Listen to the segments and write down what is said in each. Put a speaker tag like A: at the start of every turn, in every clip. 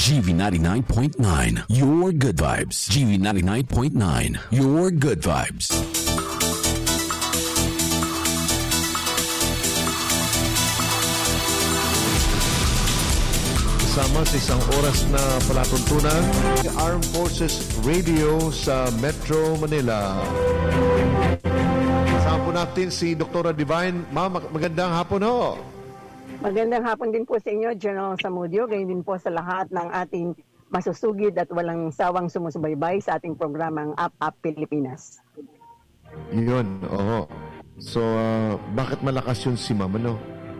A: GV99.9, your good vibes. GV99.9, your good vibes.
B: Kasama sa isang oras na palatuntunan, Armed Forces Radio sa Metro Manila. Kasama po natin si Dr. Divine. Ma'am, magandang hapon ho.
C: Magandang hapon din po sa inyo, General Samudio. Ganyan din po sa lahat ng ating masusugid at walang sawang sumusubaybay sa ating programang Up Pilipinas.
B: Yun, oo. So, bakit malakas yun si Ma'am, ano?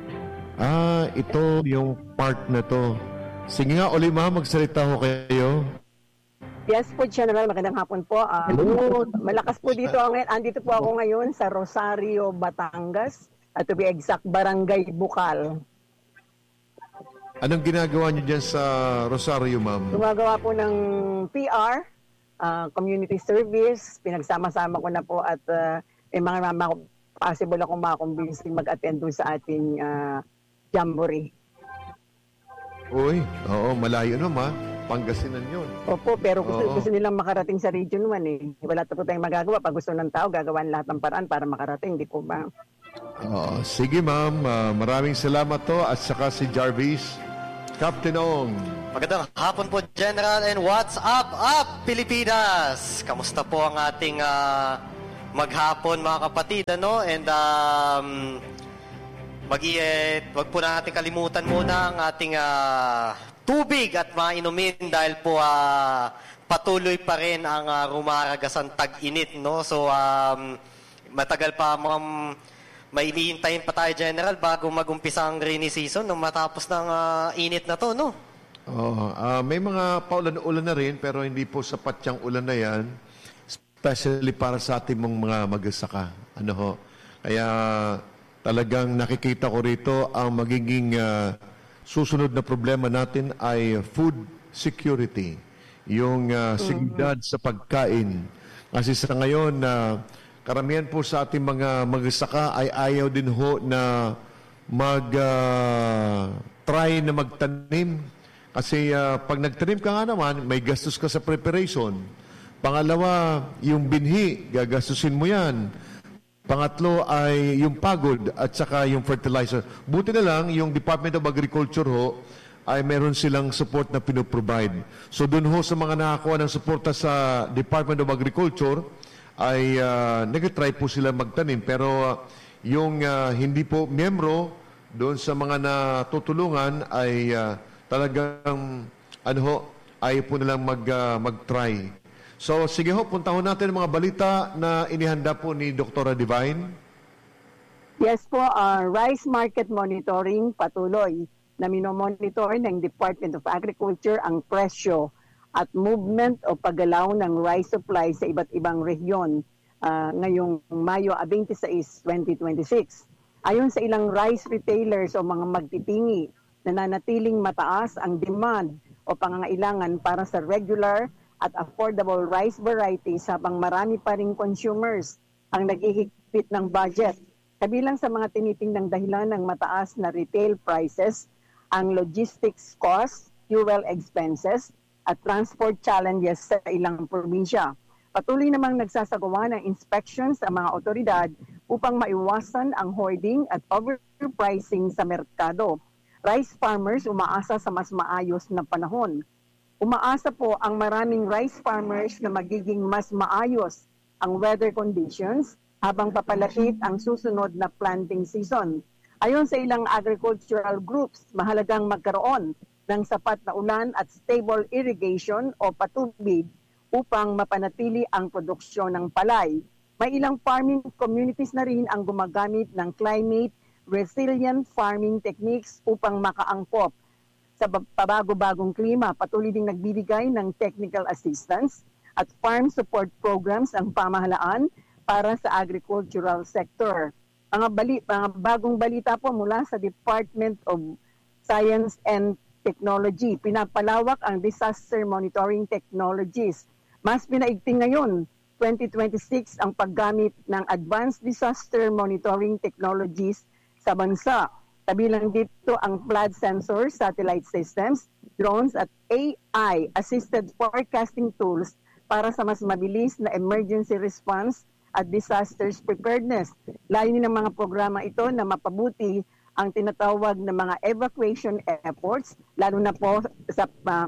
B: Ito yung part na to. Sige nga, uli Ma'am, magsalita ho kayo.
C: Yes po, General. Magandang hapon po. Malakas po dito. Andito po ako ngayon sa Rosario, Batangas. At to be exact, Barangay Bukal.
B: Anong ginagawa niyo dyan sa Rosario, Ma'am?
C: Gumagawa po ng PR, community service. Pinagsama-sama ko na po at mga possible akong makakumbinsin mag-attend doon sa ating jamboree.
B: Uy, oo, malayo naman. Pangasinan yun.
C: Opo, pero gusto nilang makarating sa Region 1 eh. Wala po tayong magagawa. Pag gusto ng tao, gagawan lahat ng paraan para makarating. Di po ba?
B: Sige ma'am, maraming salamat to. At saka si Jarvis, Captain Ong.
D: Magandang hapon po, General. And what's up, Pilipinas? Kamusta po ang ating maghapon, mga kapatid, ano? And wag po natin kalimutan muna ang ating tubig at mainumin dahil po patuloy pa rin ang rumaragasang tag-init, no? So matagal pa may hihintayin pa tayo, General, bago mag-umpisa ang rainy season nung matapos ng init na to, no?
B: May mga paulan-ulan na rin pero hindi po sapat yung ulan na yan, especially para sa ating mga magsasaka. Ano ho? Kaya talagang nakikita ko rito ang magiging susunod na problema natin ay food security. Yung seguridad sa pagkain. Kasi sa ngayon, karamihan po sa ating mga magsasaka ay ayaw din ho na try na magtanim. Kasi pag nagtanim ka nga naman, may gastos ka sa preparation. Pangalawa, yung binhi, gagastusin mo yan. Pangatlo ay yung pagod at saka yung fertilizer. Buti na lang, yung Department of Agriculture ho, ay meron silang support na pinoprovide. So dun ho sa mga nakakuha ng suporta sa Department of Agriculture, ay nag-try po sila magtanim. Pero yung hindi po miyembro doon sa mga natutulungan ay talagang ayaw po nilang mag-try. So, sige ho, puntahan natin ang mga balita na inihanda po ni Dr. Divine.
C: Yes po, rice market monitoring patuloy na minomonitor ng Department of Agriculture ang presyo at movement o paggalaw ng rice supply sa iba't ibang rehiyon ngayong Mayo 26, 2026. Ayon sa ilang rice retailers o mga magtitingi, nananatiling mataas ang demand o pangangailangan para sa regular at affordable rice varieties habang marami pa ring consumers ang naghihigpit ng budget. Kabilang sa mga tinitingnang dahilan ng mataas na retail prices, ang logistics costs, fuel expenses, at transport challenges sa ilang probinsya. Patuloy namang nagsasagawa ng inspections ang mga otoridad upang maiwasan ang hoarding at overpricing sa merkado. Rice farmers umaasa sa mas maayos na panahon. Umaasa po ang maraming rice farmers na magiging mas maayos ang weather conditions habang papalapit ang susunod na planting season. Ayon sa ilang agricultural groups, mahalagang magkaroon ng sapat na ulan at stable irrigation o patubig upang mapanatili ang produksyon ng palay. May ilang farming communities na rin ang gumagamit ng climate resilient farming techniques upang makaangkop sa pabago-bagong klima. Patuloy ding nagbibigay ng technical assistance at farm support programs ang pamahalaan para sa agricultural sector. Mga bagong balita po mula sa Department of Science and Technology. Pinapalawak ang disaster monitoring technologies. Mas pinaigting ngayon, 2026, ang paggamit ng advanced disaster monitoring technologies sa bansa. Kabilang dito ang flood sensors, satellite systems, drones at AI-assisted forecasting tools para sa mas mabilis na emergency response at disasters preparedness. Layunin ng mga programa ito na mapabuti ang tinatawag na mga evacuation efforts, lalo na po sa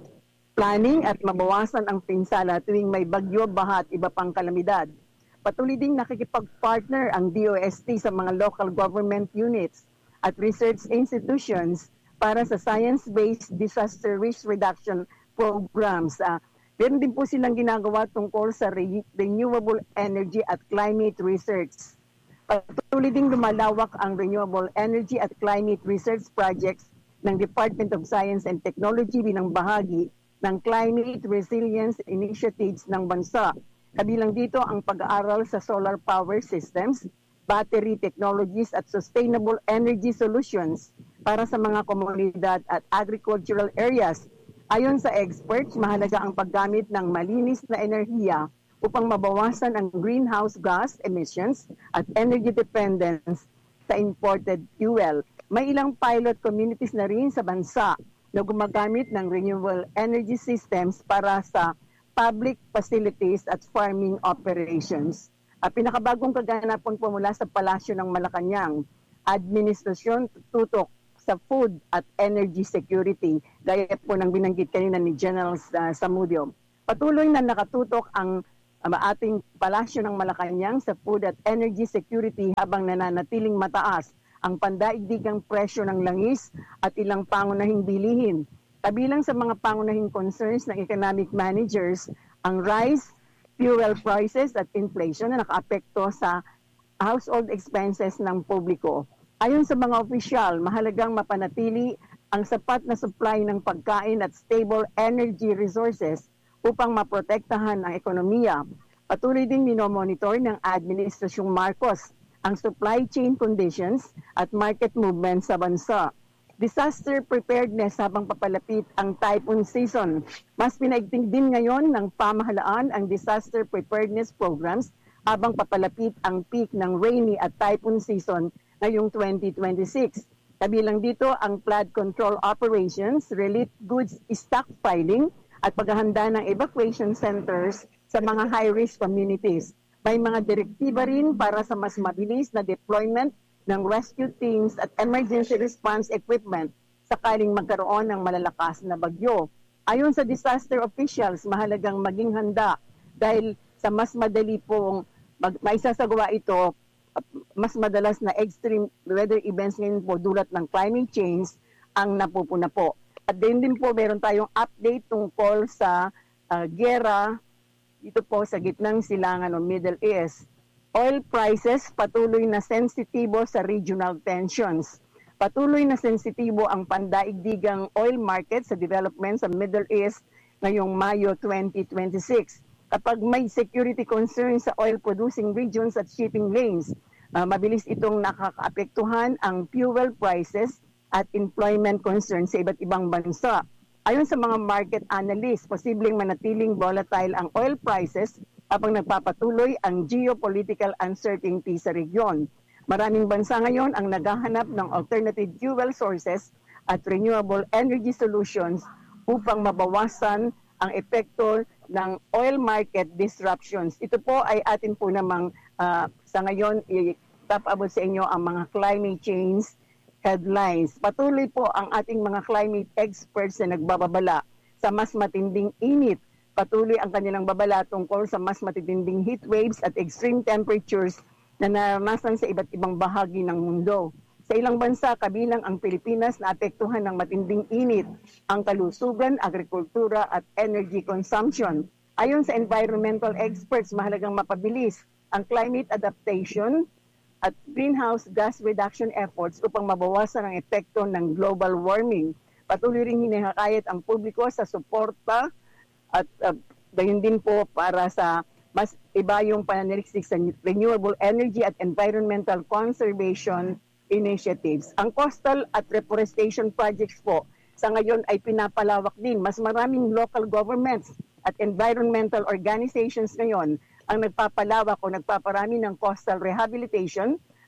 C: planning at mabawasan ang pinsala tuwing may bagyo, baha at iba pang kalamidad. Patuloy ding nakikipag-partner ang DOST sa mga local government units at research institutions para sa science-based disaster risk reduction programs. Meron din po silang ginagawa tungkol sa renewable energy at climate research. Patuloy ding lumalawak ang renewable energy at climate research projects ng Department of Science and Technology bilang bahagi ng climate resilience initiatives ng bansa. Kabilang dito ang pag-aaral sa solar power systems, battery technologies at sustainable energy solutions para sa mga komunidad at agricultural areas. Ayon sa experts, mahalaga ang paggamit ng malinis na enerhiya upang mabawasan ang greenhouse gas emissions at energy dependence sa imported fuel. May ilang pilot communities na rin sa bansa na gumagamit ng renewable energy systems para sa public facilities at farming operations. Pinakabagong kaganapan po mula sa Palasyo ng Malacanang, administrasyon tutok sa food at energy security, gaya po ng binanggit kanina ni General Samudio. Patuloy na nakatutok ang ating Palasyo ng Malacanang sa food at energy security habang nananatiling mataas ang pandaigdigang presyo ng langis at ilang pangunahing bilihin. Kabilang sa mga pangunahing concerns ng economic managers, ang rise, fuel prices at inflation na nakaapekto sa household expenses ng publiko. Ayon sa mga opisyal, mahalagang mapanatili ang sapat na supply ng pagkain at stable energy resources upang maprotektahan ang ekonomiya. Patuloy ding minomonitor ng Administrasyong Marcos ang supply chain conditions at market movement sa bansa. Disaster preparedness habang papalapit ang typhoon season. Mas pinaigting din ngayon ng pamahalaan ang disaster preparedness programs habang papalapit ang peak ng rainy at typhoon season ngayong 2026. Kabilang dito ang flood control operations, relief goods stockpiling at paghahanda ng evacuation centers sa mga high-risk communities. May mga direktiba rin para sa mas mabilis na deployment ng rescue teams at emergency response equipment sakaling magkaroon ng malalakas na bagyo. Ayon sa disaster officials, mahalagang maging handa dahil sa mas madali pong maisasagawa ito, mas madalas na extreme weather events ngayon po dulot ng climate change ang napupuna po. At din po meron tayong update tungkol sa giyera dito po sa gitnang silangan ng Middle East. Oil prices patuloy na sensitibo sa regional tensions. Patuloy na sensitibo ang pandaigdigang oil market sa development sa Middle East ngayong Mayo 2026. Kapag may security concerns sa oil-producing regions at shipping lanes, mabilis itong nakakaapektuhan ang fuel prices at employment concerns sa iba't ibang bansa. Ayon sa mga market analysts, posibleng manatiling volatile ang oil prices habang nagpapatuloy ang geopolitical uncertainty sa region. Maraming bansa ngayon ang naghahanap ng alternative fuel sources at renewable energy solutions upang mabawasan ang epekto ng oil market disruptions. Ito po ay atin po namang sa ngayon ipapabot sa inyo ang mga climate change headlines. Patuloy po ang ating mga climate experts na nagbababala sa mas matinding init. Patuloy ang kanilang babala tungkol sa mas matitinding heat waves at extreme temperatures na naranasan sa iba't ibang bahagi ng mundo. Sa ilang bansa, kabilang ang Pilipinas na apektuhan ng matinding init, ang kalusugan, agrikultura at energy consumption. Ayon sa environmental experts, mahalagang mapabilis ang climate adaptation at greenhouse gas reduction efforts upang mabawasan ang epekto ng global warming. Patuloy rin hinihikayat ang publiko sa suporta at gayon din po para sa mas iba yung pananaliksik sa renewable energy at environmental conservation initiatives. Ang coastal at reforestation projects po sa ngayon ay pinapalawak din. Mas maraming local governments at environmental organizations ngayon ang nagpapalawak o nagpaparami ng coastal rehabilitation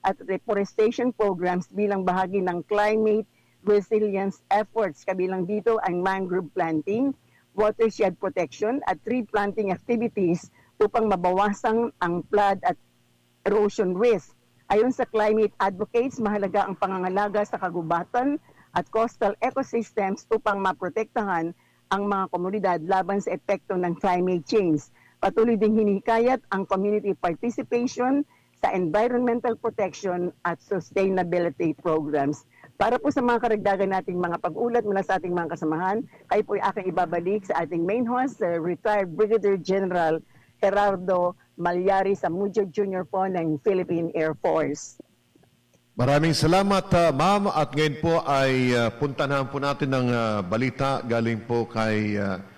C: at reforestation programs bilang bahagi ng climate resilience efforts. Kabilang dito ang mangrove planting, watershed protection at tree planting activities upang mabawasan ang flood at erosion risk. Ayon sa climate advocates, mahalaga ang pangangalaga sa kagubatan at coastal ecosystems upang maprotektahan ang mga komunidad laban sa epekto ng climate change. Patuloy ding hinikayat ang community participation sa environmental protection at sustainability programs. Para po sa mga karagdagan nating mga pag-ulat mula sa ating mga kasamahan, kayo po ay aking ibabalik sa ating main host, retired Brigadier General Gerardo Malyari Zamudio Jr. po ng Philippine Air Force.
B: Maraming salamat, ma'am. At ngayon po ay puntahan po natin ng balita galing po kay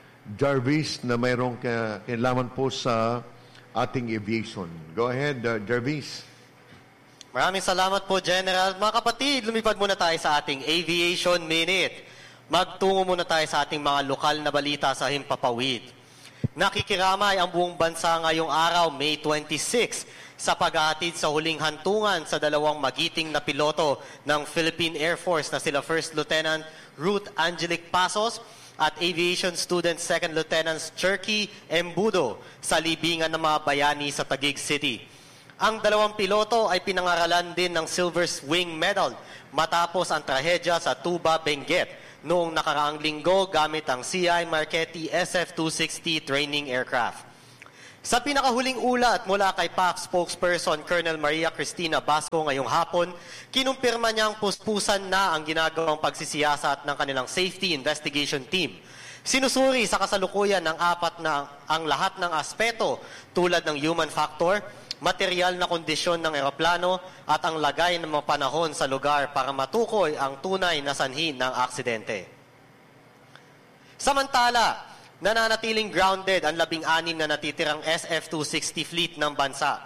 B: Jarvis na mayroong kailangan po sa ating aviation. Go ahead, Jarvis.
D: Maraming salamat po, General. Mga kapatid, lumipad muna tayo sa ating Aviation Minute. Magtungo muna tayo sa ating mga lokal na balita sa Himpapawid. Nakikiramay ang buong bansa ngayong araw, May 26, sa paghahatid sa huling hantungan sa dalawang magiting na piloto ng Philippine Air Force na sila First Lieutenant Ruth Angelic Pasos at Aviation Student Second Lieutenant Cherky Embudo sa libingan ng mga bayani sa Taguig City. Ang dalawang piloto ay pinangaralan din ng Silver Wing Medal matapos ang trahedya sa Tuba, Benguet noong nakaraang linggo gamit ang CI Marchetti SF-260 training aircraft. Sa pinakahuling ulat mula kay PAC spokesperson Colonel Maria Cristina Basco ngayong hapon, kinumpirma niyang puspusan na ang ginagawang pagsisiyasat ng kanilang safety investigation team. Sinusuri sa kasalukuyan ng ang lahat ng aspeto tulad ng human factor, material na kondisyon ng eroplano at ang lagay ng mga panahon sa lugar para matukoy ang tunay na sanhi ng aksidente. Samantala, nananatiling grounded ang 16 na natitirang SF-260 fleet ng bansa.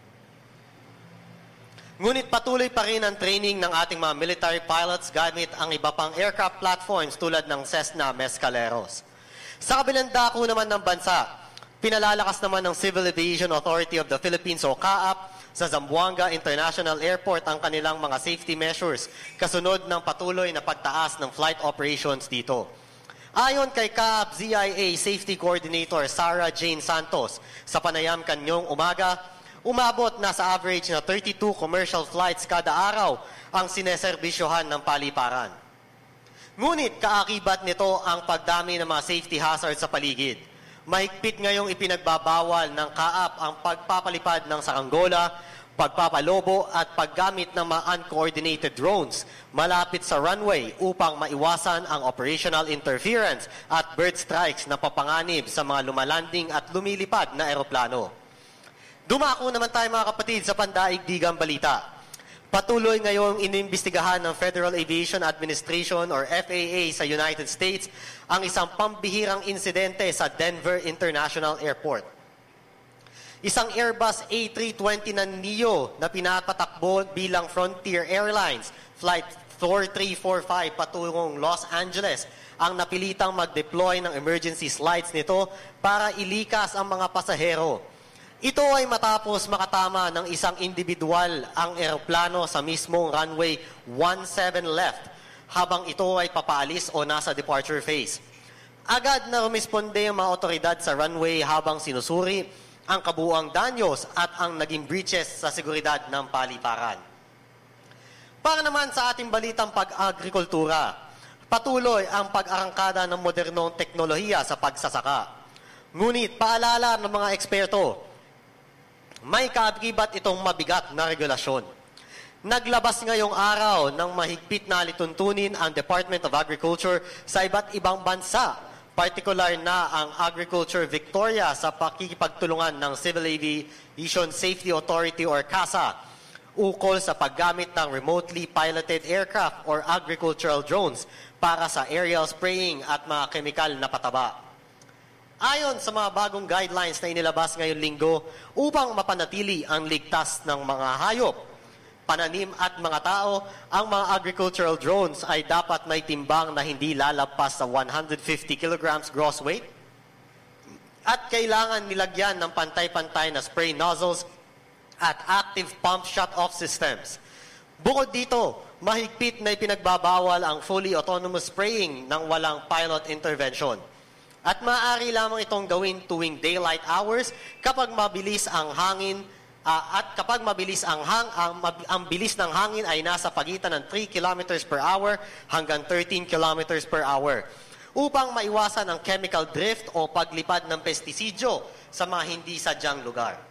D: Ngunit patuloy pa rin ang training ng ating mga military pilots gamit ang iba pang aircraft platforms tulad ng Cessna Mescaleros. Sa kabilang dako naman ng bansa, pinalalakas naman ng Civil Aviation Authority of the Philippines o CAAP sa Zamboanga International Airport ang kanilang mga safety measures kasunod ng patuloy na pagtaas ng flight operations dito. Ayon kay CAAP ZIA Safety Coordinator Sarah Jane Santos, sa panayam kanyong umaga, umabot na sa average na 32 commercial flights kada araw ang sineserbisyohan ng paliparan. Ngunit kaakibat nito ang pagdami ng mga safety hazards sa paligid. Mahigpit ngayong ipinagbabawal ng CAAP ang pagpapalipad ng saranggola, pagpapalobo at paggamit ng mga uncoordinated drones malapit sa runway upang maiwasan ang operational interference at bird strikes na papanganib sa mga lumalanding at lumilipad na eroplano. Dumako naman tayo mga kapatid sa pandaigdigang balita. Patuloy ngayong inimbestigahan ng Federal Aviation Administration or FAA sa United States ang isang pambihirang insidente sa Denver International Airport. Isang Airbus A320 na NEO na pinapatakbo bilang Frontier Airlines Flight 4345 patungong Los Angeles ang napilitang mag-deploy ng emergency slides nito para ilikas ang mga pasahero. Ito ay matapos makatama ng isang individual ang eroplano sa mismong runway 17 left habang ito ay papaalis o nasa departure phase. Agad na rumisponde ang mga otoridad sa runway habang sinusuri ang kabuuang danyos at ang naging breaches sa seguridad ng paliparan. Para naman sa ating balitang pag-agrikultura, patuloy ang pag-arangkada ng modernong teknolohiya sa pagsasaka. Ngunit paalala ng mga eksperto, may kaakibat itong mabigat na regulasyon. Naglabas ngayong araw ng mahigpit na lituntunin ang Department of Agriculture sa iba't ibang bansa, partikular na ang Agriculture Victoria sa pakikipagtulungan ng Civil Aviation Safety Authority or CASA ukol sa paggamit ng remotely piloted aircraft or agricultural drones para sa aerial spraying at mga kemikal na pataba. Ayon sa mga bagong guidelines na inilabas ngayong linggo upang mapanatili ang ligtas ng mga hayop, pananim at mga tao, ang mga agricultural drones ay dapat may timbang na hindi lalagpas sa 150 kilograms gross weight at kailangan nilagyan ng pantay-pantay na spray nozzles at active pump shut-off systems. Bukod dito, mahigpit na ipinagbabawal ang fully autonomous spraying ng walang pilot intervention. At maaari lamang itong gawin tuwing daylight hours kapag mabilis ang hangin at kapag mabilis ang bilis ng hangin ay nasa pagitan ng 3 km per hour hanggang 13 km per hour upang maiwasan ang chemical drift o paglipad ng pestisidyo sa mga hindi sadyang lugar.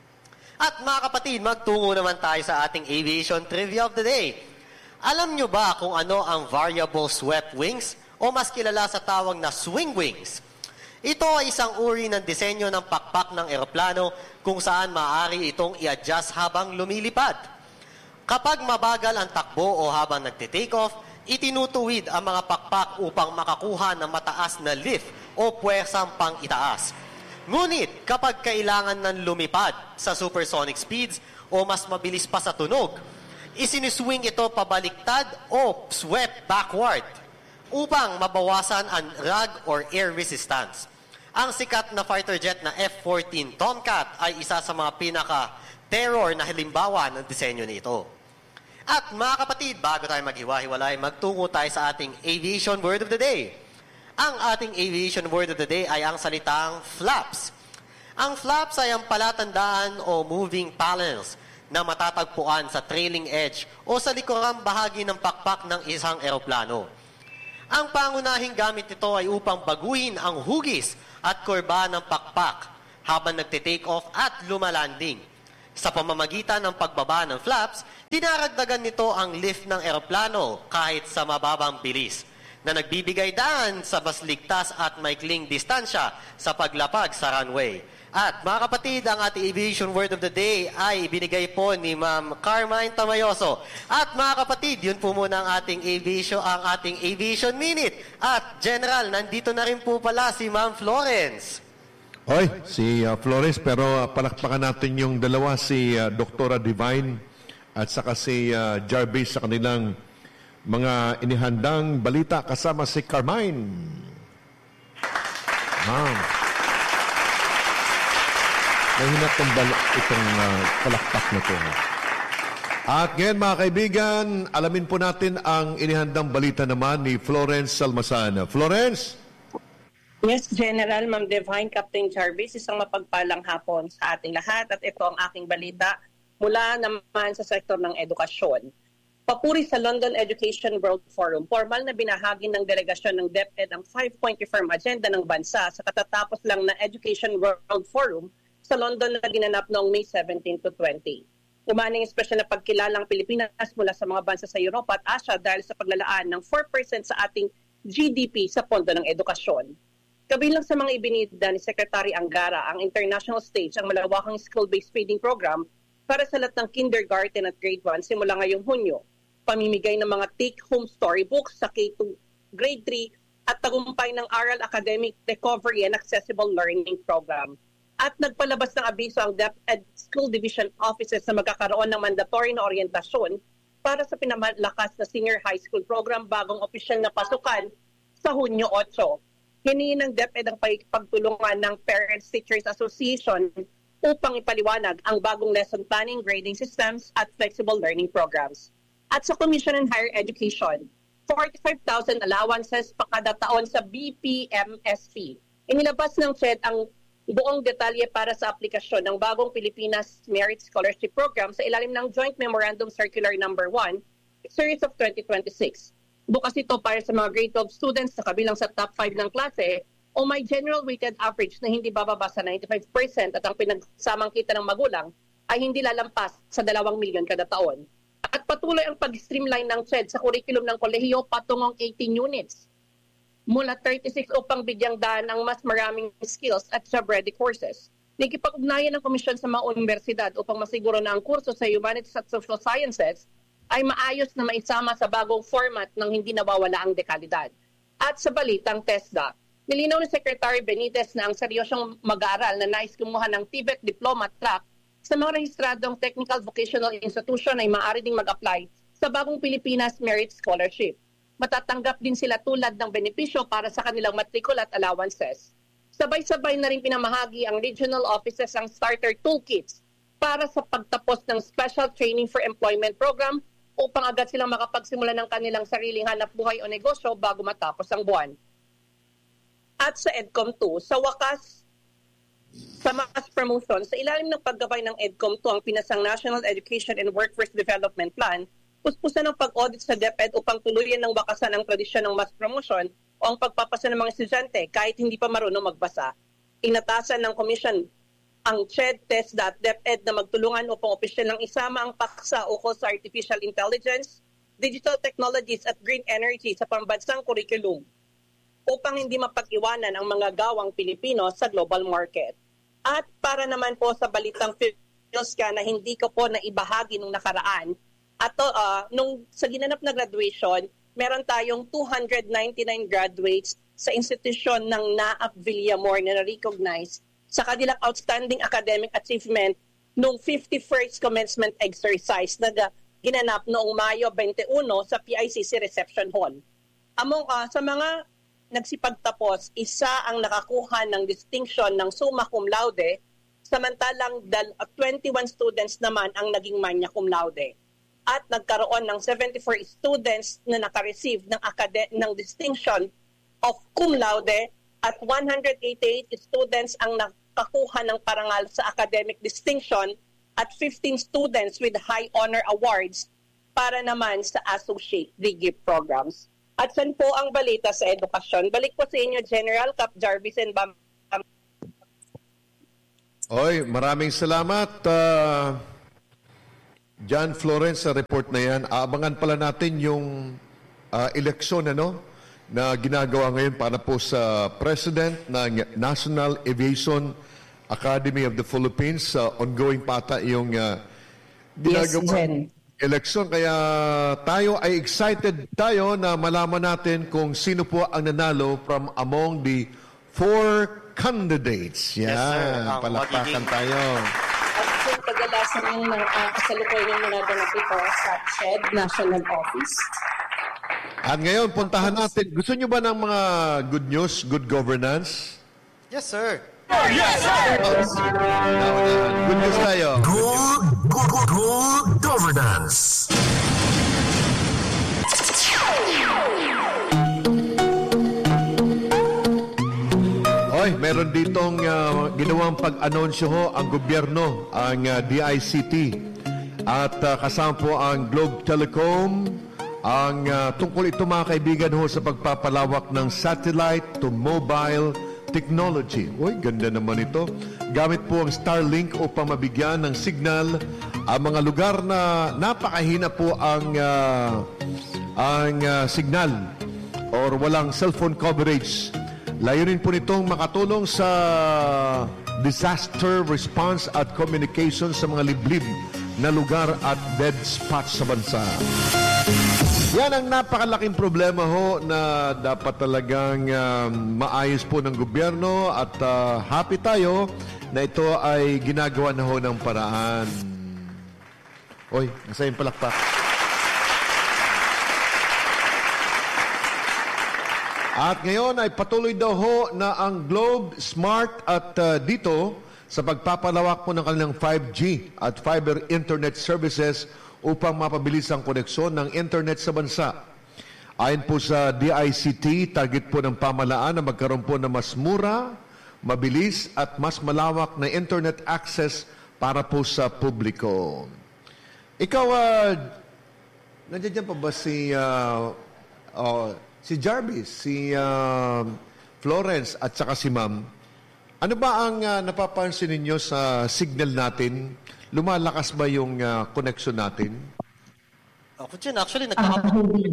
D: At mga kapatid, magtungo naman tayo sa ating aviation trivia of the day. Alam nyo ba kung ano ang variable swept wings o mas kilala sa tawag na swing wings? Ito ay isang uri ng disenyo ng pakpak ng eroplano kung saan maaari itong i-adjust habang lumilipad. Kapag mabagal ang takbo o habang nagte-take off, itinutuwid ang mga pakpak upang makakuha ng mataas na lift o puwersang pang itaas. Ngunit kapag kailangan ng lumipad sa supersonic speeds o mas mabilis pa sa tunog, isiniswing ito pabaliktad o swept backward upang mabawasan ang drag or air resistance. Ang sikat na fighter jet na F-14 Tomcat ay isa sa mga pinaka-terror na halimbawa ng disenyo nito. At mga kapatid, bago tayo maghiwa-hiwalay, magtungo tayo sa ating aviation word of the day. Ang ating aviation word of the day ay ang salitang flaps. Ang flaps ay ang palatandaan o moving panels na matatagpuan sa trailing edge o sa likurang bahagi ng pakpak ng isang eroplano. Ang pangunahing gamit nito ay upang baguhin ang hugis at kurba ng pakpak habang nagte-take off at lumalanding. Sa pamamagitan ng pagbaba ng flaps, dinaragdagan nito ang lift ng eroplano kahit sa mababang bilis, na nagbibigay daan sa mas ligtas at maikling distansya sa paglapag sa runway. At mga kapatid, ang ating aviation word of the day ay binigay po ni Ma'am Carmine Tamayoso. At mga kapatid, yun po muna ang ating aviation minute. At General, nandito na rin po pala si Ma'am Florence.
B: Hoy, si Flores, pero palakpakan natin yung dalawa, si Dr. Divine at saka si Jarvis sa kanilang mga inihandang balita kasama si Carmine. Ma'am. Nahinat itong palakpak na ito. At ngayon mga kaibigan, alamin po natin ang inihandang balita naman ni Florence Salmasan. Florence?
E: Yes, General, Ma'am Divine, Captain Jarvis, isang mapagpalang hapon sa ating lahat. At ito ang aking balita mula naman sa sektor ng edukasyon. Papuri sa London Education World Forum, formal na binahagi ng delegasyon ng DepEd ang 5-point reform agenda ng bansa sa katatapos lang na Education World Forum sa London na ginanap noong May 17 to 20. Umaning espesyal na pagkilalang Pilipinas mula sa mga bansa sa Europa at Asia dahil sa paglalaan ng 4% sa ating GDP sa pondo ng edukasyon. Kabilang sa mga ibinida ni Secretary Angara ang international stage ang malawakang skill-based feeding program para sa lahat ng kindergarten at grade 1 simula ngayong Hunyo. Pamimigay ng mga take-home storybooks sa K-2, grade 3 at tagumpay ng Aral Academic Recovery and Accessible Learning Program. At nagpalabas ng abiso ang DepEd School Division Offices na magkakaroon ng mandatory na orientasyon para sa pinamalakas na senior high school program bagong opisyal na pasukan sa Hunyo 8. Hinihin ng DepEd ang pagtulungan ng Parents Teachers Association upang ipaliwanag ang bagong lesson planning, grading systems at flexible learning programs. At sa Commission on Higher Education, 45,000 allowances pa kada taon sa BPMSP. Inilabas ng CHED ang buong detalye para sa aplikasyon ng bagong Pilipinas Merit Scholarship Program sa ilalim ng Joint Memorandum Circular No. 1, Series of 2026. Bukas ito para sa mga grade 12 students na kabilang sa top 5 ng klase o may general weighted average na hindi bababa sa 95% at ang pinagsamang kita ng magulang ay hindi lalampas sa 2 milyon kada taon. At patuloy ang pag-streamline ng CHED sa kurikulum ng kolehiyo patungong 18 units mula 36 upang bigyang daan ng mas maraming skills at job-ready courses. Nagkipag-ugnayan ng komisyon sa mga universidad upang masiguro na ang kurso sa Humanities at Social Sciences ay maayos na maisama sa bagong format ng hindi nawawala ang dekalidad. At sa balitang TESDA, nilinaw ni Secretary Benitez na ang seryosyong mag-aaral na nais kumuha ng TVET Diploma Track sa mga rehistradong technical vocational institution ay maaari ding mag-apply sa bagong Pilipinas Merit Scholarship. Matatanggap din sila tulad ng benepisyo para sa kanilang matrikula at allowances. Sabay-sabay na rin pinamahagi ang regional offices ang starter toolkits para sa pagtapos ng Special Training for Employment Program upang agad silang makapagsimula ng kanilang sariling hanap buhay o negosyo bago matapos ang buwan. At sa EDCOM 2, sa wakas, sa mass promotion, sa ilalim ng paggabay ng EDCOM 2 ang pinasang National Education and Workforce Development Plan, puspusan ng pag-audit sa DepEd upang tuluyan ng wakasan ang tradisyon ng mass promotion o ang pagpapasa ng mga estudyante kahit hindi pa marunong magbasa. Inatasan ng Commission ang CHED, TESDA at DepEd na magtulungan upang opisyal ng isama ang paksa ukol sa artificial intelligence, digital technologies at green energy sa pambansang curriculum upang hindi mapag-iwanan ang mga gawang Pilipino sa global market. At para naman po sa balitang PhilSCA na hindi ko po naibahagi nung nakaraan, at nung sa ginanap na graduation, meron tayong 299 graduates sa institusyon ng NAAP Villamor na na-recognize sa kanilang outstanding academic achievement nung 51st commencement exercise na ginanap noong Mayo 21 sa PICC Reception Hall. Sa mga nagsipagtapos, isa ang nakakuha ng distinction ng summa cum laude, samantalang 21 students naman ang naging magna cum laude. At nagkaroon ng 74 students na nakareceive ng distinction of cum laude at 188 students ang nakakuha ng parangal sa academic distinction at 15 students with high honor awards para naman sa associate degree programs. At saan po ang balita sa edukasyon? Balik po sa inyo, General Cap Jarvis and Bam.
B: Oy, maraming salamat, John Florence, sa report na yan. Aabangan pala natin yung eleksyon na ginagawa ngayon para po sa President ng National Aviation Academy of the Philippines. Ongoing pata yung ginagawa eleksyon. Kaya tayo ay excited tayo na malaman natin kung sino po ang nanalo from among the 4 candidates. Yan, yes, palakpakan tayo.
E: At pagdalasan ng kasalukuyan ng mga ito sa CHED National Office.
B: At ngayon, puntahan natin. Gusto nyo ba ng mga good news, good governance?
D: Yes, sir.
B: Yes, sir! Good news tayo.
A: Good governance.
B: Oy, meron ditong ginawang pag-anunsyo ho ang gobyerno, ang DICT. At kasama po ang Globe Telecom, ang tungkol ito mga kaibigan ho sa pagpapalawak ng satellite to mobile technology. Uy, ganda naman ito. Gamit po ang Starlink upang mabigyan ng signal ang mga lugar na napakahina po ang signal or walang cellphone coverage. Layunin po nitong makatulong sa disaster response at communication sa mga liblib na lugar at dead spots sa bansa. Yan ang napakalaking problema ho na dapat talagang maayos po ng gobyerno at happy tayo na ito ay ginagawa na ho ng paraan. Oy, nasa yung palakpak. At ngayon ay patuloy daw ho na ang Globe Smart at dito sa pagpapalawak po ng kanilang 5G at fiber internet services upang mapabilis ang koneksyon ng internet sa bansa. Ayon po sa DICT, target po ng pamahalaan na magkaroon po ng mas mura, mabilis at mas malawak na internet access para po sa publiko. Ikaw, nandiyan pa ba si Jarvis, si Florence at saka si Ma'am? Ano ba ang napapansin ninyo sa signal natin? Lumalakas ba yung connection natin?
D: Ako dyan, actually, nagkakapag...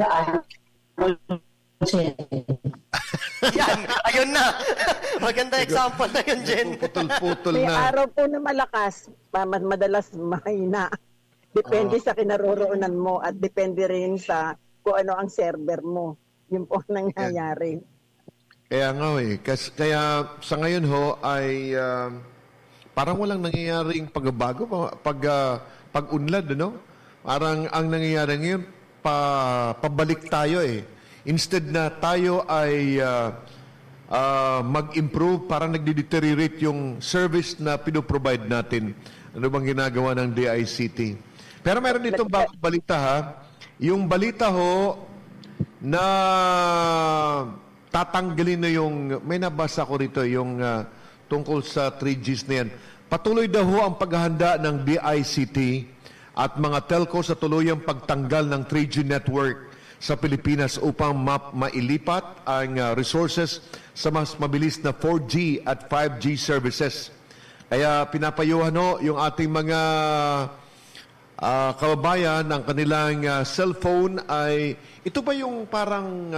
D: Yan, ayun na. Maganda example na yun, Jen.
B: Putol-putol
C: May
B: na.
C: araw po na malakas, madalas mahina. Depende sa kinaroroonan mo at depende rin sa kung ano ang server mo. Yun po ang nangyayari.
B: Kaya nga kaya sa ngayon ho ay parang walang nangyayaring pagbabago, pag-unlad, Parang ang nangyayari ngayon, pabalik tayo Instead na tayo ay mag-improve, parang nagdi-deteriorate yung service na pinoprovide natin. Ano bang ginagawa ng DICT? Pero meron ditong bagong balita ha. Yung balita ho na tatanggalin na yung, may nabasa ko rito, yung tungkol sa 3Gs na yan. Patuloy daw ho ang paghahanda ng DICT at mga telco sa tuluyang pagtanggal ng 3G network sa Pilipinas upang mailipat ang resources sa mas mabilis na 4G at 5G services. Kaya pinapayuhan ho yung ating mga kababayan ng kanilang cellphone ay, ito ba yung parang,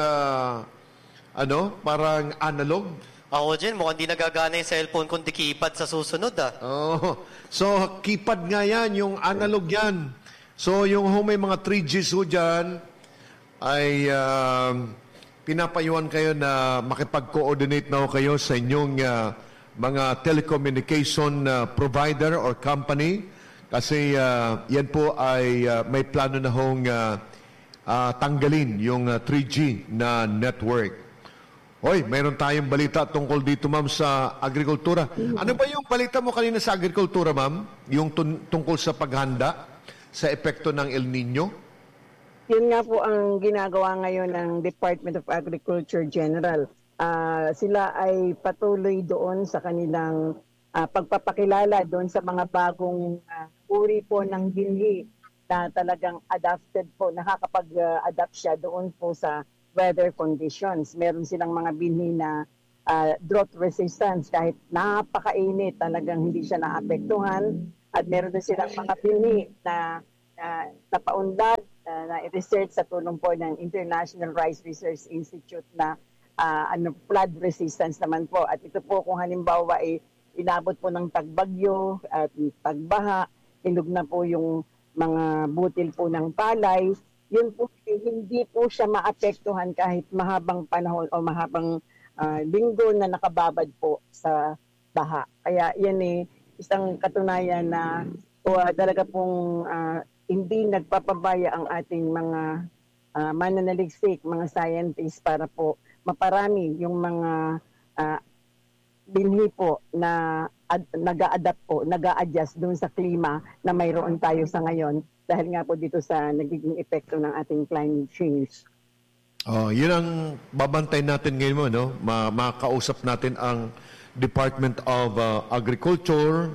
B: parang analog?
D: Ako dyan, mukhang di nagagana yung cellphone kung di keypad sa susunod
B: Oh, so keypad nga yan, yung analog yan. So yung may mga 3Gs ho dyan, ay pinapayuhan kayo na makipag-coordinate na ho kayo sa inyong mga telecommunication provider or company kasi yan po ay may plano na hong tanggalin yung 3G na network. Hoy, mayroon tayong balita tungkol dito, ma'am, sa agrikultura. Ano ba yung balita mo kanina sa agrikultura, ma'am? Yung tungkol sa paghanda sa epekto ng El Nino?
C: Yun nga po ang ginagawa ngayon ng Department of Agriculture General. Sila ay patuloy doon sa kanilang pagpapakilala doon sa mga bagong uri po ng binhi na talagang adapted po, nakakapag-adapt siya doon po sa weather conditions. Meron silang mga binhi na drought resistance kahit napakainit, talagang hindi siya naapektuhan. At meron din silang mga binhi na napaunlad na research sa tulong po ng International Rice Research Institute na flood resistance naman po. At ito po kung halimbawa ay inabot po ng tagbagyo at tagbaha, hinug na po yung mga butil po ng palay, yun po hindi po siya maapektuhan kahit mahabang panahon o mahabang linggo na nakababad po sa baha. Kaya yan isang katunayan na talaga pong hindi nagpapabaya ang ating mga mananaliksik, mga scientists para po maparami yung mga binhi po na nag-a-adapt po, nag-a-adjust doon sa klima na mayroon tayo sa ngayon dahil nga po dito sa nagiging epekto ng ating climate change.
B: Yun ang babantay natin ngayon mo, no? Makausap natin ang Department of Agriculture,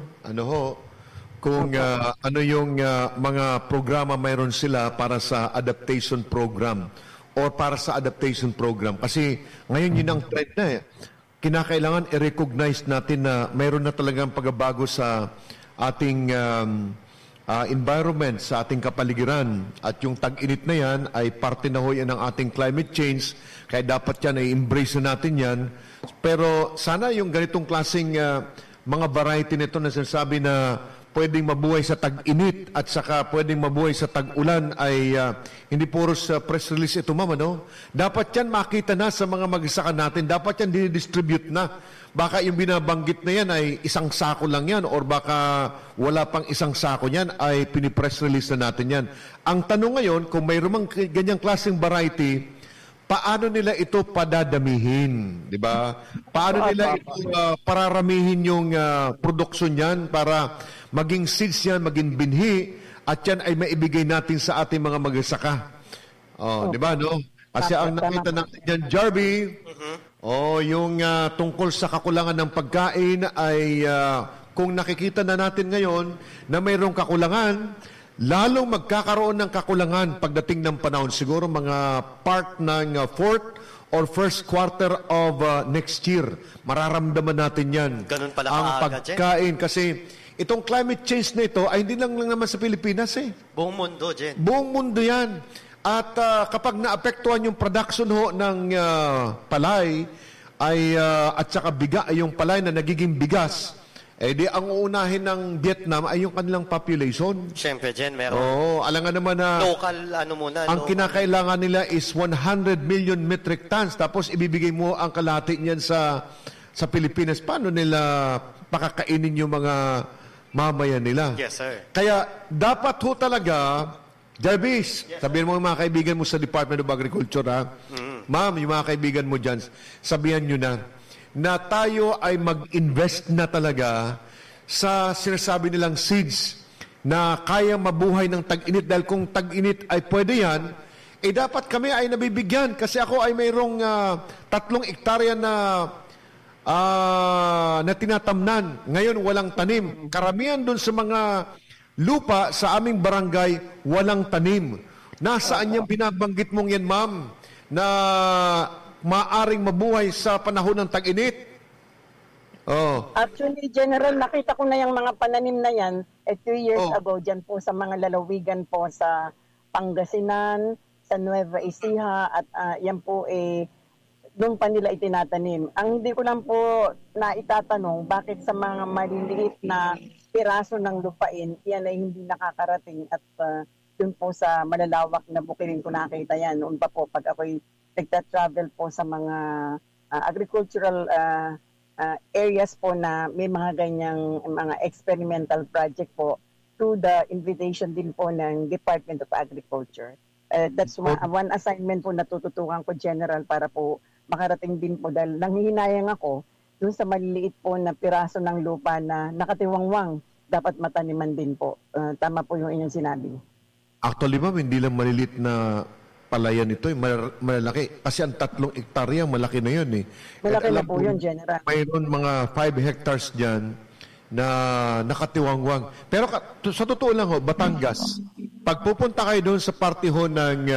B: kung ano yung mga programa mayroon sila para sa adaptation program or para sa adaptation program. Kasi ngayon yun ang trend na kinakailangan i-recognize natin na mayroon na talagang pagbabago sa ating environment, sa ating kapaligiran. At yung tag-init na yan ay parte na ho yan ng ating climate change. Kaya dapat yan ay embrace natin yan. Pero sana yung ganitong klaseng mga variety nito na sinasabi na pwedeng mabuhay sa tag-init at saka pwedeng mabuhay sa tag-ulan ay hindi puro sa press release ito, ma'am, Dapat yan makita na sa mga magsasaka natin. Dapat yan dinidistribute na. Baka yung binabanggit na yan ay isang sako lang yan or baka wala pang isang sako yan ay pinipress release na natin yan. Ang tanong ngayon, kung mayroon mang ganyang klaseng variety, paano nila ito padadamihin, di ba? Paano nila ito pararamihin yung produksyon yan para maging seeds yan, maging binhi, at yan ay maibigay natin sa ating mga magsasaka. Di ba, no? Kasi ang nakita natin yan, Jarby, yung tungkol sa kakulangan ng pagkain ay kung nakikita na natin ngayon na mayroong kakulangan, lalong magkakaroon ng kakulangan pagdating ng panahon. Siguro mga part ng fourth or first quarter of next year. Mararamdaman natin yan.
D: Ganun pala
B: ang pagkain. Kasi itong climate change na ito ay hindi lang naman sa Pilipinas
D: Buong mundo, Jen.
B: Buong mundo yan. At kapag naapektuhan yung production ng palay at saka yung palay na nagiging bigas, di ang uunahin ng Vietnam ay yung kanilang population.
D: Siyempre, Jen, meron.
B: Alam nga naman na
D: local, muna.
B: Ang kinakailangan nila is 100 million metric tons. Tapos ibibigay mo ang kalahati niyan sa Pilipinas. Paano nila pakakainin yung mga mamayan nila?
D: Yes, sir.
B: Kaya dapat ho talaga, Jarvis, sabihin mo mga kaibigan mo sa Department of Agriculture, Ma'am, yung mga kaibigan mo dyan, sabihan nyo na, na tayo ay mag-invest na talaga sa sinasabi nilang seeds na kaya mabuhay ng tag-init. Dahil kung tag-init ay pwede yan, dapat kami ay nabibigyan. Kasi ako ay mayroong 3 hektarya na tinatamnan. Ngayon, walang tanim. Karamihan doon sa mga lupa sa aming barangay, walang tanim. Nasaan yung binabanggit mong yan, ma'am, na maaring mabuhay sa panahon ng tag-init? Oh.
C: Actually, General, nakita ko na yung mga pananim na yan 2 years ago dyan po sa mga lalawigan po sa Pangasinan, sa Nueva Ecija, at yan po doon pa nila itinatanim. Ang hindi ko lang po na itatanong, bakit sa mga maliliit na piraso ng lupain, yan ay hindi nakakarating at doon po sa malalawak na bukidin ko nakita yan. Noon pa po, pag ako'y nagta-travel po sa mga agricultural areas po na may mga ganyang mga experimental project po through the invitation din po ng Department of Agriculture. That's one assignment po na tututukan ko, General, para po makarating din po dahil nanghihinayang ako dun sa maliliit po na piraso ng lupa na nakatiwangwang, dapat mataniman din po. Tama po yung inyong sinabi.
B: Actually, ma'am, hindi lang maliliit na palayan ito, malalaki. Kasi ang 3 hektarya, malaki na yun.
C: Malaki na po yun, General.
B: Mayroon mga 5 hectares dyan na nakatiwangwang. Pero sa totoo lang ho, Batangas, pag pupunta kayo doon sa parte ho ng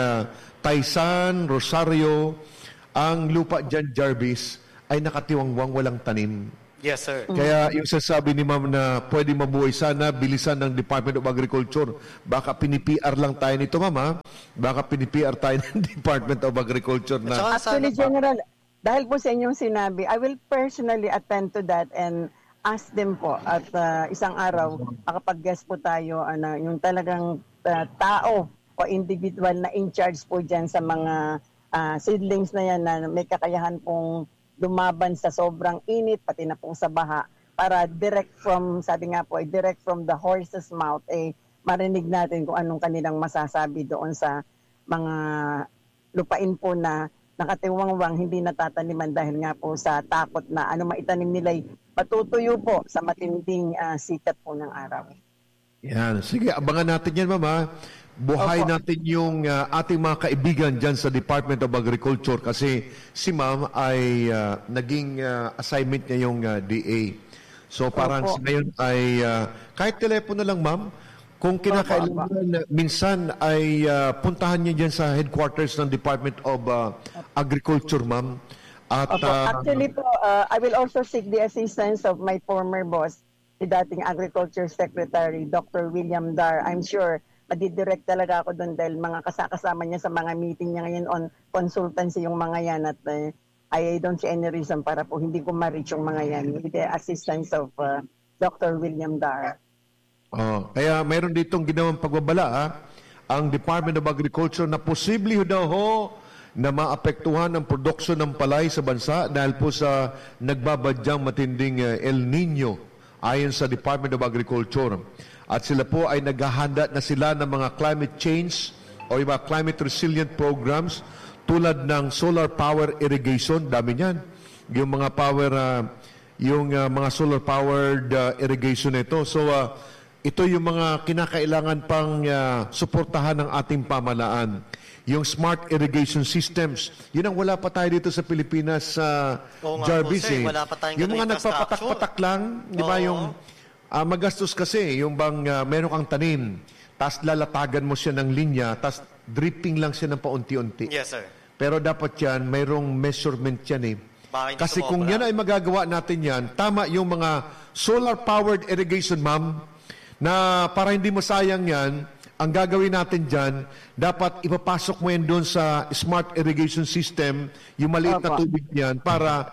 B: Taysan, Rosario, ang lupa dyan, Jarvis, ay nakatiwangwang, walang tanim.
D: Yes, sir.
B: Kaya yung sasabi ni ma'am na pwede mabuhay sana, bilisan ng Department of Agriculture. Baka pini-PR lang tayo nito, ma'am, ha? Baka pini-PR tayo ng Department of Agriculture na...
C: Actually, General, dahil po sa inyong sinabi, I will personally attend to that and ask them po at isang araw, makapag-guest po tayo, yung talagang tao o individual na in charge po dyan sa mga seedlings na yan na may kakayahan pong lumaban sa sobrang init, pati na po sa baha, para direct from, sabi nga po, direct from the horse's mouth, marinig natin kung anong kanilang masasabi doon sa mga lupain po na nakatiwangwang, hindi natataniman dahil nga po sa takot na maitanim nila'y patutuyo po sa matinding sikat po ng araw.
B: Yan. Sige, abangan natin yan, mama. Buhay natin yung ating mga kaibigan dyan sa Department of Agriculture kasi si ma'am ay naging assignment niya yung DA. So parang ngayon ay kahit telepono lang, ma'am, kung kinakailangan, minsan ay puntahan niya dyan sa headquarters ng Department of Agriculture, ma'am. At,
C: actually po, I will also seek the assistance of my former boss, the dating Agriculture Secretary, Dr. William Dar. I'm sure madidirect talaga ako doon dahil mga kasama niya sa mga meeting niya ngayon on consultancy yung mga yan at I don't see any reason para po hindi ko ma-reach yung mga yan with the assistance of Dr. William Dar.
B: Kaya mayroon ditong ginawang pagbabala ang Department of Agriculture na posible daw na maapektuhan ang produksyon ng palay sa bansa dahil po sa nagbabadyang matinding El Nino ayon sa Department of Agriculture. At sila po ay naghahanda na sila ng mga climate change o yung mga climate resilient programs tulad ng solar power irrigation, dami niyan. Yung mga power, mga solar powered irrigation ito. So ito yung mga kinakailangan pang suportahan ng ating pamahalaan. Yung smart irrigation systems, yun ang wala pa tayo dito sa Pilipinas, Jarvis.
D: Wala pa tayong
B: yung mga nagpapatak-patak lang, di ba yung... magastos kasi, yung bang meron kang tanim, tapos lalatagan mo siya ng linya, tapos dripping lang siya ng paunti-unti.
D: Yes, sir.
B: Pero dapat yan, mayroong measurement yan Kasi kung yan ay magagawa natin yan, tama yung mga solar-powered irrigation, ma'am, na para hindi masayang yan, ang gagawin natin dyan, dapat ipapasok mo yan doon sa smart irrigation system, yung maliit na tubig niyan, para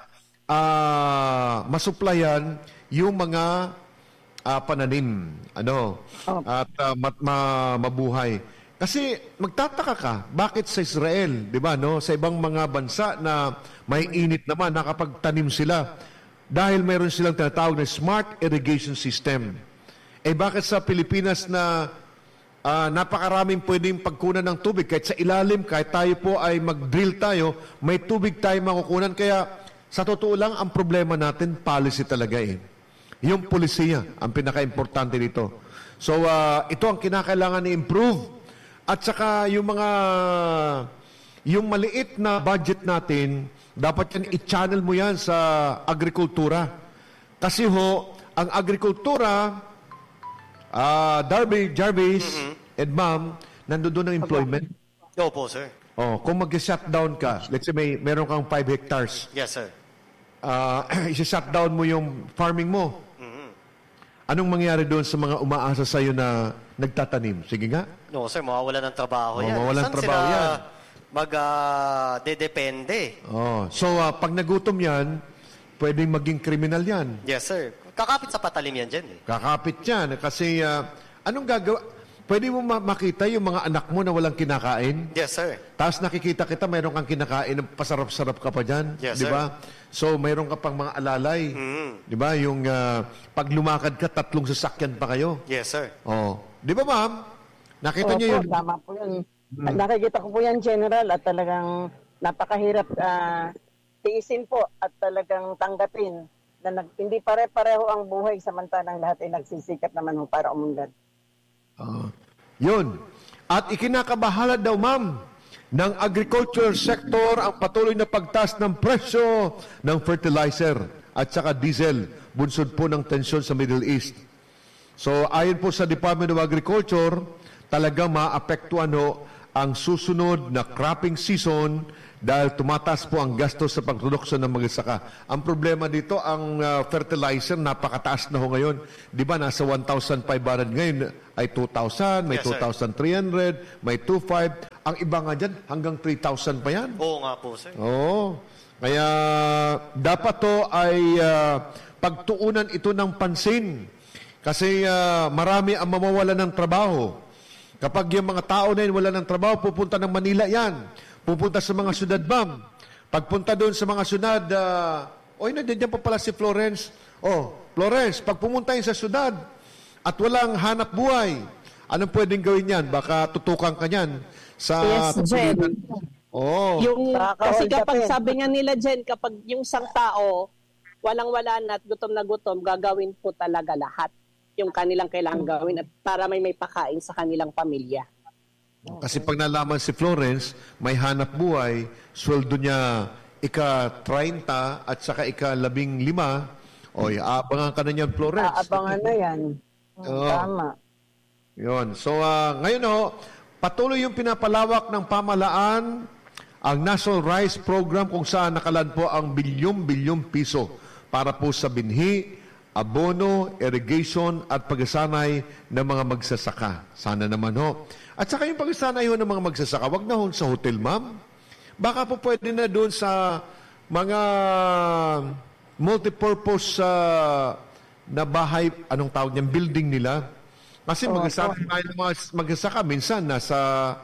B: masuplayan yung mga pananim, at mabuhay. Kasi magtataka ka, bakit sa Israel, di ba, sa ibang mga bansa na may init naman, nakapagtanim sila, dahil mayroon silang tinatawag na smart irrigation system. Bakit sa Pilipinas na napakaraming pwedeng pagkunan ng tubig, kahit sa ilalim, kahit tayo po ay mag-drill tayo, may tubig tayo makukunan, kaya Sa totoo lang, ang problema natin, policy talaga eh. Yung polisiya, ang pinaka-importante dito. So, ito ang kinakailangan i-improve. At saka yung maliit na budget natin, dapat yan i-channel mo yan sa agrikultura. Kasi ang agrikultura, Jarvis and Ma'am, nandoon ang employment.
D: Opo, sir.
B: Kung mag-shutdown ka, let's say meron kang 5 hectares.
D: Yes, sir.
B: Isa-shutdown mo yung farming mo. Anong mangyari doon sa mga umaasa sa'yo na nagtatanim? Sige nga.
D: No, sir, mawawala ng trabaho yan.
B: Mawawalan
D: Saan
B: trabaho
D: sila
B: yan.
D: Dedepende?
B: So, pag nagutom yan, pwedeng maging kriminal yan.
D: Yes, sir. Kakapit sa patalim yan dyan eh.
B: Kakapit yan. Kasi, anong gagawa? Pwede mo makita yung mga anak mo na walang kinakain?
D: Yes, sir.
B: Tapos nakikita kita, mayroon kang kinakain, pasarap-sarap ka pa dyan.
D: Yes,
B: di ba? So, mayroon ka pang mga alalay. Di ba? Yung pag lumakad ka, 3 sasakyan pa kayo.
D: Yes, sir.
B: Di ba, ma'am? Nakita niyo yun?
C: Tama po yun. Nakikita ko po yan, General, at talagang napakahirap tiisin po at talagang tanggapin na hindi pare-pareho ang buhay samantalang lahat ay nagsisikap naman para umunlad.
B: Yun. At ikinakabahala daw, ma'am, ng agriculture sector ang patuloy na pagtaas ng presyo ng fertilizer at saka diesel, bunsod po ng tensyon sa Middle East. So, ayon po sa Department of Agriculture, talagang maapektuhan ang susunod na cropping season dahil tumataas po ang gastos sa pagproduksyon ng magsasaka. Ang problema dito, ang fertilizer, napakataas na ngayon. Di ba, nasa 1,500 ngayon ay 2,000, may
D: Yes,
B: 2,300, may 2,500. Ang iba nga dyan, hanggang 3,000 pa yan.
D: Oo nga po, sir.
B: Oo. Kaya dapat to ay pagtuunan ito ng pansin. Kasi marami ang mawawala ng trabaho. Kapag yung mga tao na yun wala ng trabaho, pupunta ng Manila yan. Pupunta sa mga syudad, ma'am. Pagpunta doon sa mga syudad, nandiyan pa pala si Florence. Florence, pag pumunta yun sa syudad at walang hanap buhay, anong pwedeng gawin yan? Baka tutukan ka yan sa...
F: Yes, Jen. Kasi kapag sabi nga nila, Jen, kapag yung isang tao, walang-wala na at gutom, gagawin po talaga lahat yung kanilang kailangan gawin at para may pakain sa kanilang pamilya.
B: Kasi pag nalaman si Florence, may hanap buhay, sweldo niya ika-30 at saka ika-15, aabangan ka na niyan, Florence.
C: Aabangan na yan. Tama.
B: Yun. So, ngayon patuloy yung pinapalawak ng pamahalaan ang National Rice Program kung saan nakalaan po ang bilyong-bilyong piso para po sa binhi, abono, irrigation at pagsasanay ng mga magsasaka. Sana naman At saka yung pagsasanay ng mga magsasaka, wag na sa hotel, ma'am. Baka po pwede na doon sa mga multipurpose na bahay, anong tawag niyan, building nila. Kasi magsasaka minsan nasa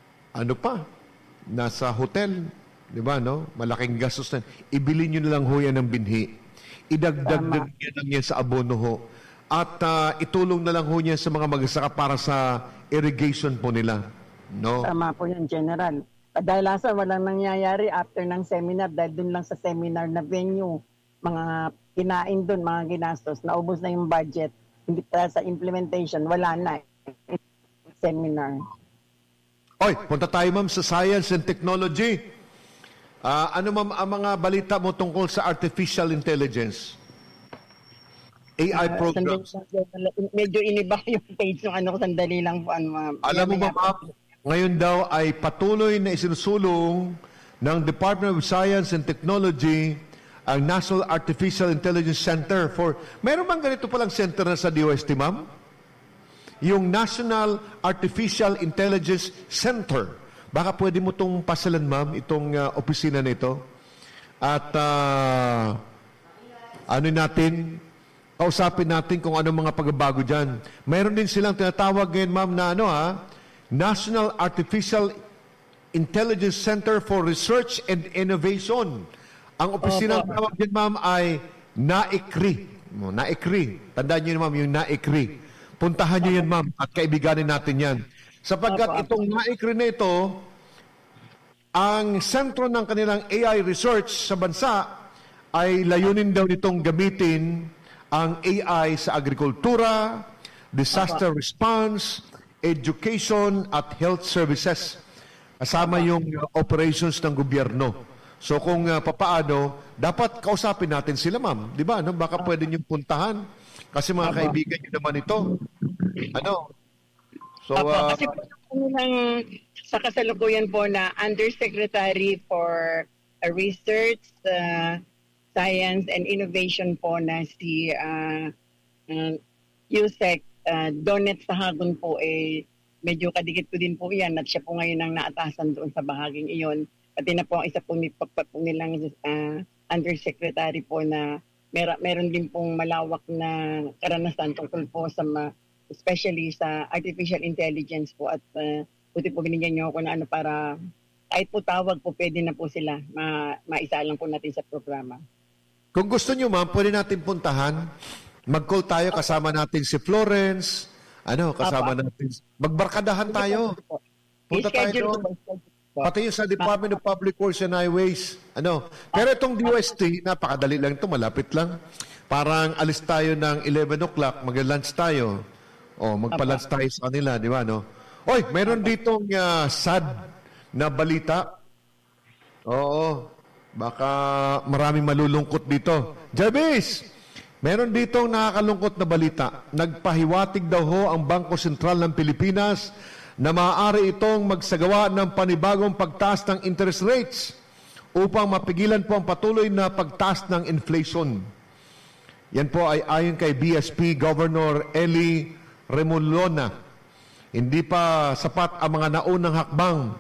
B: nasa hotel, di ba, malaking gastos na. Ibili nyo na lang yan ng binhi. Idagdag lang yan sa abono At itulong na lang yan sa mga magsasaka para sa irrigation po nila. No?
C: Tama po yun, General. Dahil walang nangyayari after ng seminar, dahil dun lang sa seminar na venue, mga kinain dun, mga ginastos, naubos na yung budget, hindi pa sa implementation, wala na seminar.
B: Punta tayo, ma'am, sa science and technology. Ano, ma'am, ang mga balita mo tungkol sa artificial intelligence? AI programs.
C: Medyo iniba yung page ng sandali lang po.
B: Alam mo ba, ma'am, ngayon daw ay patuloy na isinusulong ng Department of Science and Technology ang National Artificial Intelligence Center Mayroon bang ganito palang center na sa DOST, ma'am? Yung National Artificial Intelligence Center. Baka pwede mo itong pasalan, ma'am, itong opisina nito. At kausapin natin kung anong mga pagbabago dyan. Mayroon din silang tinatawag ngayon, ma'am, na National Artificial Intelligence Center for Research and Innovation. Ang opisina ng tawag dyan, ma'am, ay NAICRI. NAICRI. Tandaan nyo, ma'am, yung NAICRI. Puntahan nyo yan, ma'am, at kaibiganin natin yan. Sapagkat itong NAICRI na ito, ang sentro ng kanilang AI research sa bansa ay layunin daw nitong gamitin ang AI sa agrikultura, disaster response, education at health services. Kasama yung operations ng gobyerno. So kung papaano, dapat kausapin natin sila, ma'am. Di ba? No? Baka pwede niyong puntahan. Kasi mga kaibigan niyo naman ito. Ano? So,
G: kasi po nilang sa kasalukuyan po na Undersecretary for Research, Science and Innovation po na si Yusek Donet Sahagun po medyo kadikit ko din po yan at siya po ngayon ang naatasan doon sa bahaging iyon. Pati na po ang isa po nilang Undersecretary po na meron din pong malawak na karanasan tungkol po sa especially sa artificial intelligence po at buti po binigyan niyo ako na ano para kahit po tawag po pwede na po sila maisalang po natin sa programa.
B: Kung gusto niyo, ma'am, pwede natin puntahan. Mag-call tayo, kasama natin si Florence. Kasama natin. Magbarkadahan tayo. Punta tayo doon. Pati yung sa Department of Public Works and Highways. Pero itong DOST, napakadali lang ito, malapit lang. Parang alis tayo ng 11 o'clock, mag-lunch tayo. Magpa-lunch tayo sa kanila, di ba, no? Oy, meron ditong sad na balita. Oo. Baka maraming malulungkot dito. Jarvis, meron ditong nakakalungkot na balita. Nagpahiwatig daw ho ang Bangko Sentral ng Pilipinas na maaari itong magsagawa ng panibagong pagtaas ng interest rates upang mapigilan po ang patuloy na pagtaas ng inflation. Yan po ay ayon kay BSP Governor Eli Remolona. Hindi pa sapat ang mga naunang hakbang